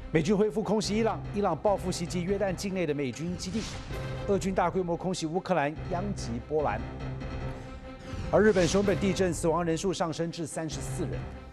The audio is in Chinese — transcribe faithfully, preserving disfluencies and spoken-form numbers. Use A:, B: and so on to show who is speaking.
A: 美军恢复空袭伊朗，伊朗报复袭击约旦境内的美军基地，俄军大规模空袭乌克兰，殃及波兰。而日本熊本地震死亡人数上升至三十四人。